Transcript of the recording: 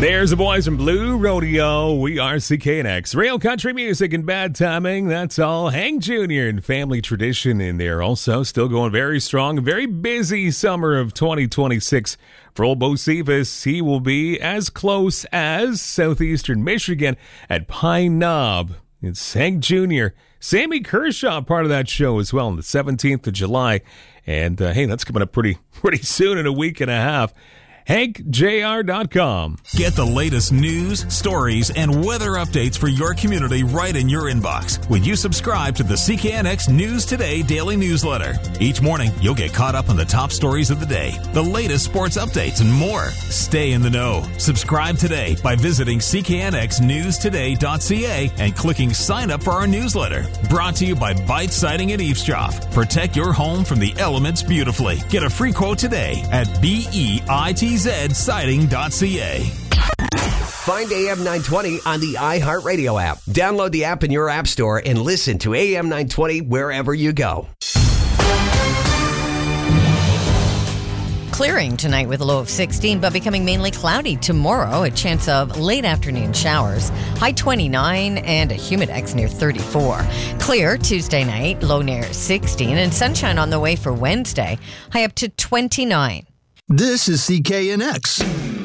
There's the boys from Blue Rodeo. We are CKNX. Real country music and bad timing. That's all. Hank Jr. and Family Tradition in there also. Still going very strong. Very busy summer of 2026 for old Bo Cephas. He will be as close as southeastern Michigan at Pine Knob. It's Hank Jr. Sammy Kershaw, part of that show as well on the 17th of July. And hey, that's coming up pretty soon, in a week and a half. HankJR.com. Get the latest news, stories, and weather updates for your community right in your inbox when you subscribe to the CKNX News Today daily newsletter. Each morning, you'll get caught up on the top stories of the day, the latest sports updates, and more. Stay in the know. Subscribe today by visiting cknxnewstoday.ca and clicking sign up for our newsletter. Brought to you by Bite Siding and Eavesdrop. Protect your home from the elements beautifully. Get a free quote today at BEITZsiding.ca. Find AM 920 on the iHeartRadio app. Download the app in your app store and listen to AM 920 wherever you go. Clearing tonight with a low of 16, but becoming mainly cloudy tomorrow. A chance of late afternoon showers. High 29 and a humid X near 34. Clear Tuesday night, low near 16, and sunshine on the way for Wednesday. High up to 29. This is CKNX.